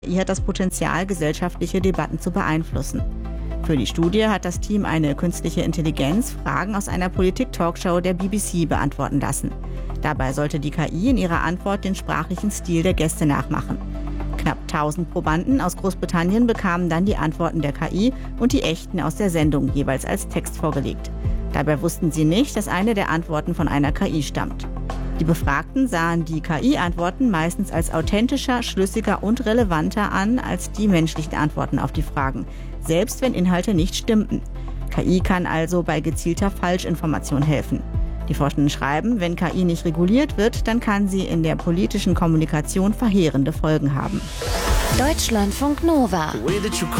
KI hat das Potenzial, gesellschaftliche Debatten zu beeinflussen. Für die Studie hat das Team eine künstliche Intelligenz Fragen aus einer Politik-Talkshow der BBC beantworten lassen. Dabei sollte die KI in ihrer Antwort den sprachlichen Stil der Gäste nachmachen. Knapp 1000 Probanden aus Großbritannien bekamen dann die Antworten der KI und die echten aus der Sendung jeweils als Text vorgelegt. Dabei wussten sie nicht, dass eine der Antworten von einer KI stammt. Die Befragten sahen die KI-Antworten meistens als authentischer, schlüssiger und relevanter an als die menschlichen Antworten auf die Fragen, selbst wenn Inhalte nicht stimmten. KI kann also bei gezielter Falschinformation helfen. Die Forschenden schreiben, wenn KI nicht reguliert wird, dann kann sie in der politischen Kommunikation verheerende Folgen haben. Deutschlandfunk Nova.